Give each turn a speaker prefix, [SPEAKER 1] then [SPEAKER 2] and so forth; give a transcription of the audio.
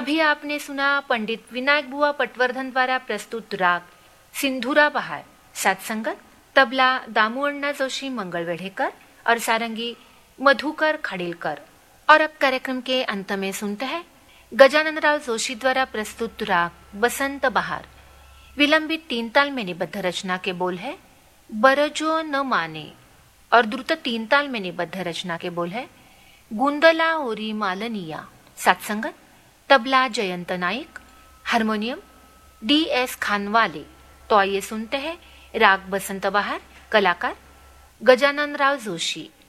[SPEAKER 1] अभी आपने सुना पंडित विनायक बुआ पटवर्धन द्वारा प्रस्तुत राग सिंधुरा बहार, साथ संगत तबला दामू अण्णा जोशी मंगलवेढ़ेकर और सारंगी मधुकर खड़ीलकर। और अब कार्यक्रम के अंत में सुनते हैं गजानन राव जोशी द्वारा प्रस्तुत राग बसंत बहार। विलंबित 3 ताल में निबद्ध रचना के बोल है बरजो न माने और द्रुत 3 ताल में निबद्ध रचना के बोल है गुंदला ओरी मालनिया। साथ संगत तबला जयंत नाइक, हारमोनियम DS खानवाले। तो आइए सुनते हैं राग बसंत बहार, कलाकार गजानन राव जोशी।